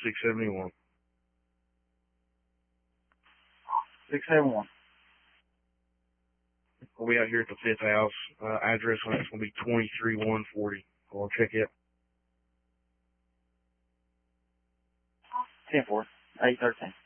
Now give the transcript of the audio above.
671. 671. We'll be out here at the fifth house. Address on it's going to be 23140. I'll check it. 10-4. 813.